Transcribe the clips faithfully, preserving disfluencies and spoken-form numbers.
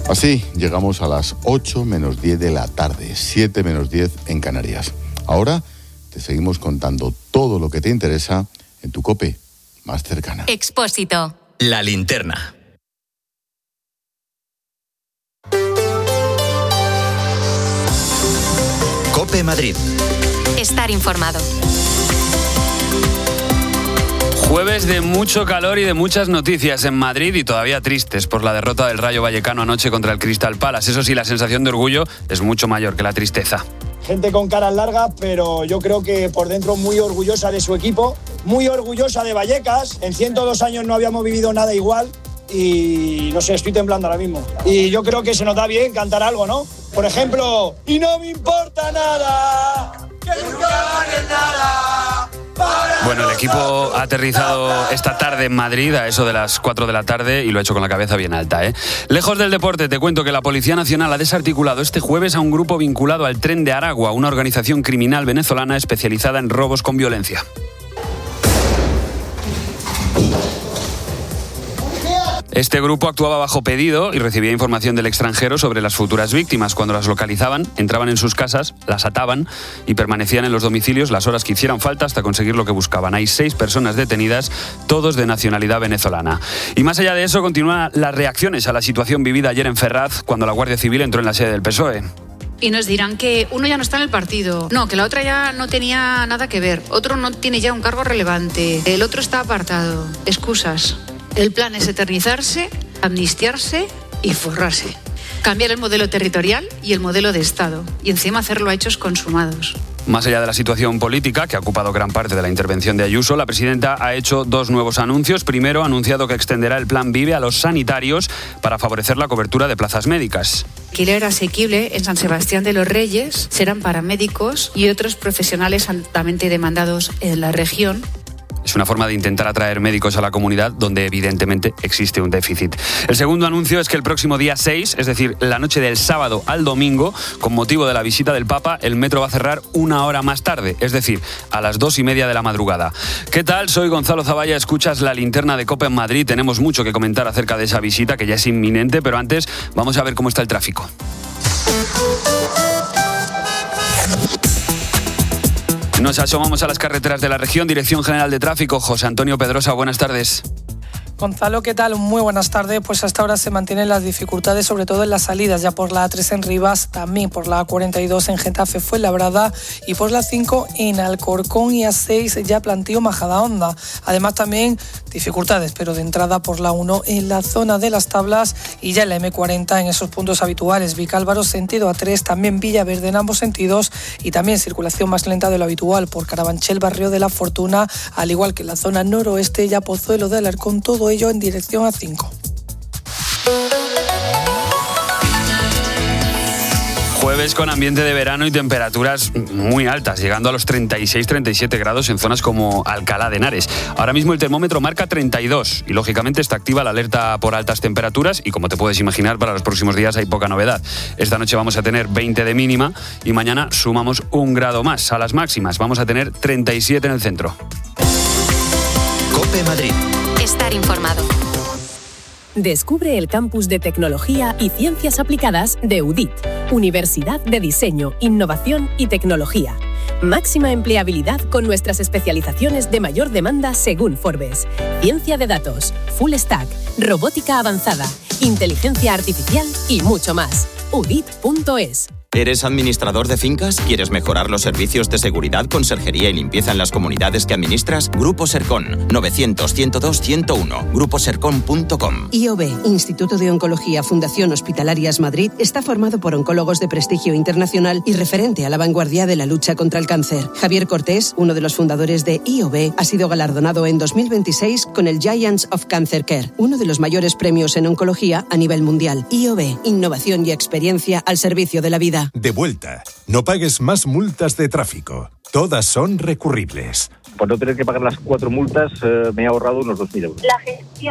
Así llegamos a las ocho menos diez de la tarde, siete menos diez en Canarias. Ahora te seguimos contando todo lo que te interesa en tu COPE más cercana. Expósito. La linterna. COPE Madrid. Estar informado. Jueves de mucho calor y de muchas noticias en Madrid y todavía tristes por la derrota del Rayo Vallecano anoche contra el Crystal Palace. Eso sí, la sensación de orgullo es mucho mayor que la tristeza. Gente con caras largas, pero yo creo que por dentro muy orgullosa de su equipo, muy orgullosa de Vallecas. En ciento dos años no habíamos vivido nada igual y no sé, estoy temblando ahora mismo. Y yo creo que se nos da bien cantar algo, ¿no? Por ejemplo, y no me importa nada, que nunca ganes nada. Bueno, el equipo ha aterrizado esta tarde en Madrid a eso de las cuatro de la tarde y lo ha hecho con la cabeza bien alta, ¿eh? Lejos del deporte, te cuento que la Policía Nacional ha desarticulado este jueves a un grupo vinculado al Tren de Aragua, una organización criminal venezolana especializada en robos con violencia. Este grupo actuaba bajo pedido y recibía información del extranjero sobre las futuras víctimas. Cuando las localizaban, entraban en sus casas, las ataban y permanecían en los domicilios las horas que hicieran falta hasta conseguir lo que buscaban. Hay seis personas detenidas, todos de nacionalidad venezolana. Y más allá de eso, continúan las reacciones a la situación vivida ayer en Ferraz, cuando la Guardia Civil entró en la sede del P S O E. Y nos dirán que uno ya no está en el partido, no, que la otra ya no tenía nada que ver, otro no tiene ya un cargo relevante, el otro está apartado. Excusas. El plan es eternizarse, amnistiarse y forrarse. Cambiar el modelo territorial y el modelo de Estado. Y encima hacerlo a hechos consumados. Más allá de la situación política, que ha ocupado gran parte de la intervención de Ayuso, la presidenta ha hecho dos nuevos anuncios. Primero, ha anunciado que extenderá el Plan Vive a los sanitarios para favorecer la cobertura de plazas médicas. Alquiler asequible en San Sebastián de los Reyes serán para médicos y otros profesionales altamente demandados en la región. Es una forma de intentar atraer médicos a la comunidad donde evidentemente existe un déficit. El segundo anuncio es que el próximo día seis, es decir, la noche del sábado al domingo, con motivo de la visita del Papa, el metro va a cerrar una hora más tarde, es decir, a las dos y media de la madrugada. ¿Qué tal? Soy Gonzalo Zavalla, escuchas La Linterna de COPE en Madrid. Tenemos mucho que comentar acerca de esa visita que ya es inminente, pero antes vamos a ver cómo está el tráfico. Nos asomamos a las carreteras de la región. Dirección General de Tráfico, José Antonio Pedrosa, buenas tardes. Gonzalo, ¿qué tal? Muy buenas tardes. Pues hasta ahora se mantienen las dificultades, sobre todo en las salidas, ya por la A tres en Rivas, también por la A cuarenta y dos en Getafe Fuenlabrada y por la cinco en Alcorcón y A seis ya Plantío Majadahonda. Además también dificultades, pero de entrada por la uno en la zona de Las Tablas y ya en la eme cuarenta en esos puntos habituales. Vicálvaro sentido A tres, también Villaverde en ambos sentidos y también circulación más lenta de lo habitual por Carabanchel, Barrio de la Fortuna, al igual que en la zona noroeste, ya Pozuelo de Alarcón, todo ello en dirección A cinco. Jueves con ambiente de verano y temperaturas muy altas, llegando a los treinta y seis treinta y siete grados en zonas como Alcalá de Henares. Ahora mismo el termómetro marca treinta y dos y lógicamente está activa la alerta por altas temperaturas y como te puedes imaginar, para los próximos días hay poca novedad. Esta noche vamos a tener veinte de mínima y mañana sumamos un grado más. A las máximas vamos a tener treinta y siete en el centro. COPE Madrid. Estar informado. Descubre el campus de tecnología y ciencias aplicadas de U D I T, Universidad de Diseño, Innovación y Tecnología. Máxima empleabilidad con nuestras especializaciones de mayor demanda según Forbes. Ciencia de datos, full stack, robótica avanzada, inteligencia artificial y mucho más. U D I T punto es. ¿Eres administrador de fincas? ¿Quieres mejorar los servicios de seguridad, conserjería y limpieza en las comunidades que administras? Grupo Sercon, novecientos, ciento dos, ciento uno, grupo sercon punto com. I O B, Instituto de Oncología Fundación Hospitalarias Madrid, está formado por oncólogos de prestigio internacional y referente a la vanguardia de la lucha contra el cáncer. Javier Cortés, uno de los fundadores de I O B, ha sido galardonado en dos mil veintiséis con el Giants of Cancer Care, uno de los mayores premios en oncología a nivel mundial. I O B, innovación y experiencia al servicio de la vida. De vuelta. No pagues más multas de tráfico. Todas son recurribles. Por no tener que pagar las cuatro multas, eh, me he ahorrado unos dos mil euros. La gestión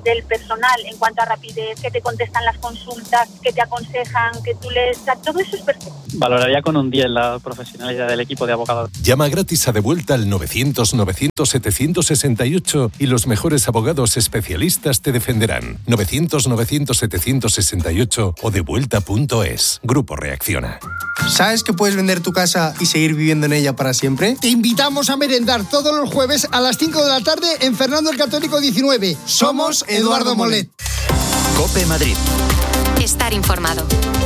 del personal en cuanto a rapidez, que te contestan las consultas, que te aconsejan, que tú les... O sea, todo eso es perfecto. Valoraría con un diez la profesionalidad del equipo de abogados. Llama gratis a Devuelta al novecientos novecientos setecientos sesenta y ocho y los mejores abogados especialistas te defenderán. novecientos novecientos setecientos sesenta y ocho o devuelta punto es. Grupo Reacciona. ¿Sabes que puedes vender tu casa y seguir viviendo en ella para siempre? Te invitamos a merendar todos los jueves a las cinco de la tarde en Fernando el Católico diecinueve. Somos Eduardo Molet. COPE Madrid. Estar informado.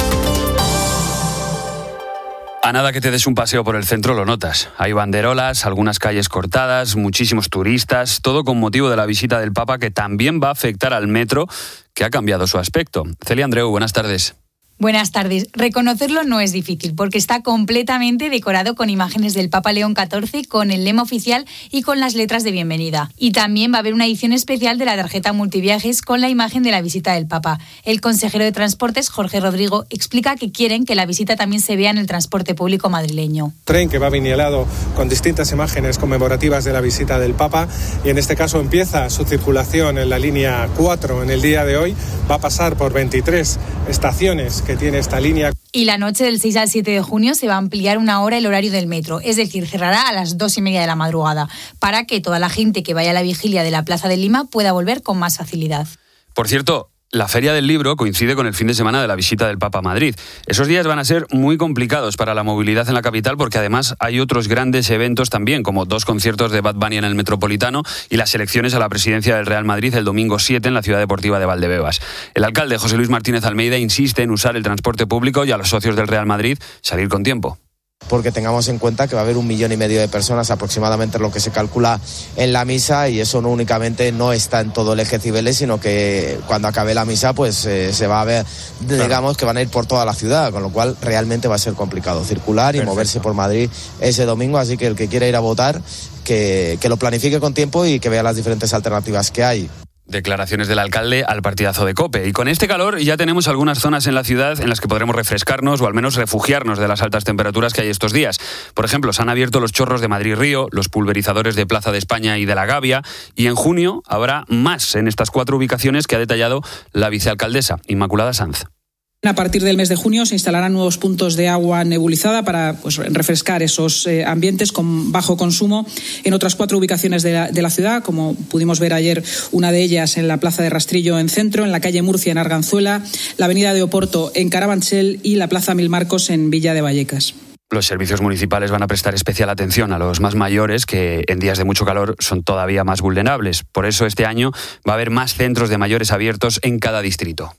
A nada que te des un paseo por el centro lo notas. Hay banderolas, algunas calles cortadas, muchísimos turistas, todo con motivo de la visita del Papa, que también va a afectar al metro, que ha cambiado su aspecto. Celia Andreu, buenas tardes. Buenas tardes. Reconocerlo no es difícil porque está completamente decorado con imágenes del Papa León catorce, con el lema oficial y con las letras de bienvenida. Y también va a haber una edición especial de la tarjeta multiviajes con la imagen de la visita del Papa. El consejero de Transportes, Jorge Rodrigo, explica que quieren que la visita también se vea en el transporte público madrileño. Tren que va vinilado con distintas imágenes conmemorativas de la visita del Papa, y en este caso empieza su circulación en la línea cuatro en el día de hoy. Va a pasar por veintitrés estaciones que tiene esta línea. Y la noche del seis al siete de junio se va a ampliar una hora el horario del metro, es decir, cerrará a las dos y media de la madrugada, para que toda la gente que vaya a la vigilia de la Plaza de Lima pueda volver con más facilidad. Por cierto, la Feria del Libro coincide con el fin de semana de la visita del Papa a Madrid. Esos días van a ser muy complicados para la movilidad en la capital, porque además hay otros grandes eventos también, como dos conciertos de Bad Bunny en el Metropolitano y las elecciones a la presidencia del Real Madrid el domingo siete en la Ciudad Deportiva de Valdebebas. El alcalde José Luis Martínez Almeida insiste en usar el transporte público y a los socios del Real Madrid salir con tiempo. Porque tengamos en cuenta que va a haber un millón y medio de personas aproximadamente, lo que se calcula en la misa, y eso no únicamente no está en todo el eje Cibeles, sino que cuando acabe la misa pues eh, se va a ver, digamos, claro, que van a ir por toda la ciudad, con lo cual realmente va a ser complicado circular y Perfecto. moverse por Madrid ese domingo, así que el que quiera ir a votar que, que lo planifique con tiempo y que vea las diferentes alternativas que hay. Declaraciones del alcalde al partidazo de COPE. Y con este calor ya tenemos algunas zonas en la ciudad en las que podremos refrescarnos o al menos refugiarnos de las altas temperaturas que hay estos días. Por ejemplo, se han abierto los chorros de Madrid-Río, los pulverizadores de Plaza de España y de la Gavia, y en junio habrá más en estas cuatro ubicaciones que ha detallado la vicealcaldesa Inmaculada Sanz. A partir del mes de junio se instalarán nuevos puntos de agua nebulizada para pues, refrescar esos eh, ambientes con bajo consumo en otras cuatro ubicaciones de la, de la ciudad, como pudimos ver ayer, una de ellas en la Plaza de Rastrillo en Centro, en la calle Murcia en Arganzuela, la avenida de Oporto en Carabanchel y la Plaza Mil Marcos en Villa de Vallecas. Los servicios municipales van a prestar especial atención a los más mayores, que en días de mucho calor son todavía más vulnerables. Por eso este año va a haber más centros de mayores abiertos en cada distrito.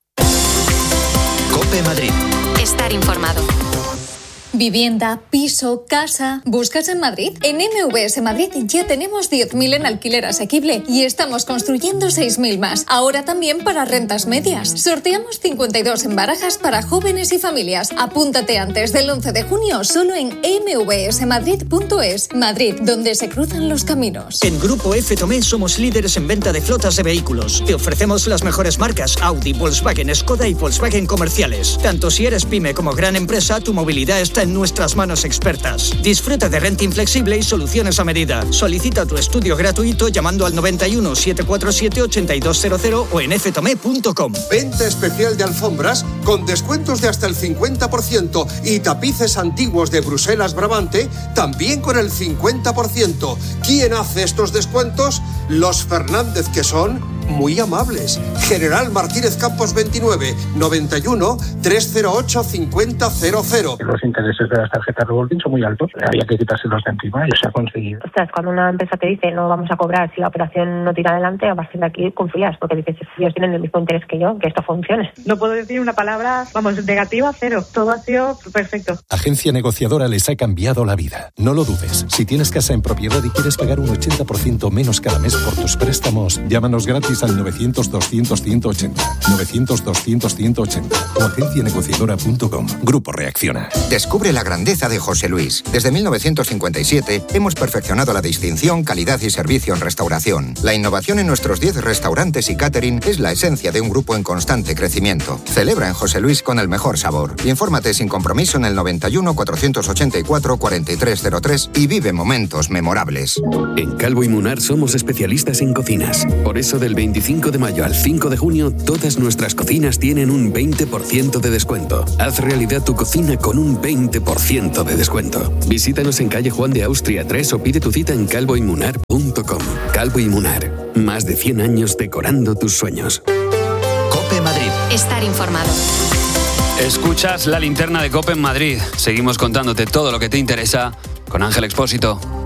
COPE Madrid. Estar informado. Vivienda, piso, casa. ¿Buscas en Madrid? En M V S Madrid ya tenemos diez mil en alquiler asequible y estamos construyendo seis mil más. Ahora también para rentas medias. Sorteamos cincuenta y dos en barajas para jóvenes y familias. Apúntate antes del once de junio solo en eme ve ese madrid punto es. Madrid, donde se cruzan los caminos. En Grupo F Tomé somos líderes en venta de flotas de vehículos. Te ofrecemos las mejores marcas Audi, Volkswagen, Skoda y Volkswagen comerciales. Tanto si eres pyme como gran empresa, tu movilidad está en nuestras manos expertas. Disfruta de renting flexible y soluciones a medida. Solicita tu estudio gratuito llamando al noventa y uno, setecientos cuarenta y siete, ochenta y dos cero cero o en f tomé punto com. Venta especial de alfombras con descuentos de hasta el cincuenta por ciento y tapices antiguos de Bruselas Brabante también con el cincuenta por ciento. ¿Quién hace estos descuentos? Los Fernández, que son muy amables. General Martínez Campos veintinueve, noventa y uno, trescientos ocho, cincuenta cero cero. Los intereses de las tarjetas revolving son muy altos, había que quitárselos de encima y se ha conseguido. Ostras, cuando una empresa te dice no vamos a cobrar si la operación no tira adelante, a partir de aquí confías, porque dices, ellos tienen el mismo interés que yo, que esto funcione. No puedo decir una palabra, vamos, negativa, cero. Todo ha sido perfecto. Agencia Negociadora les ha cambiado la vida. No lo dudes. Si tienes casa en propiedad y quieres pagar un ochenta por ciento menos cada mes por tus préstamos, llámanos gratis al novecientos, doscientos, ciento ochenta. novecientos, doscientos, ciento ochenta o agencia negociadora punto com. Grupo Reacciona. Descubre la grandeza de José Luis. Desde mil novecientos cincuenta y siete hemos perfeccionado la distinción, calidad y servicio en restauración. La innovación en nuestros diez restaurantes y catering es la esencia de un grupo en constante crecimiento. Celebra en José Luis con el mejor sabor. Infórmate sin compromiso en el noventa y uno, cuatrocientos ochenta y cuatro, cuarenta y tres cero tres y vive momentos memorables. En Calvo y Munar somos especialistas en cocinas. Por eso del veinticinco de mayo al cinco de junio, todas nuestras cocinas tienen un veinte por ciento de descuento. Haz realidad tu cocina con un veinte por ciento de descuento. Visítanos en calle Juan de Austria tres o pide tu cita en calvo y munar punto com. Calvo y Munar, más de cien años decorando tus sueños. COPE Madrid. Estar informado. Escuchas la linterna de COPE en Madrid. Seguimos contándote todo lo que te interesa con Ángel Expósito.